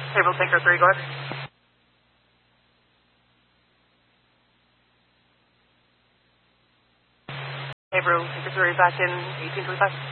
Haverhill Tanker 3, go ahead. Haverhill Tanker 3 back in 1825.